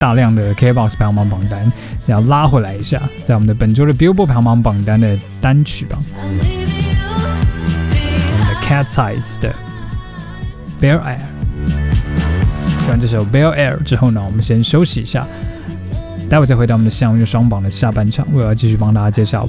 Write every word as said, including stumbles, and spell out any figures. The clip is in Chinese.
大量的 K B O X 排行榜榜单，要拉回来一下，在我们的本周的 Billboard 排行榜榜单的单曲榜，我们的 Cat's Eyes 的 Bel Air。听完这首 Bel Air 之后呢，我们先休息一下，待会再回到我们的项目双榜的下半场，我要继续帮大家介绍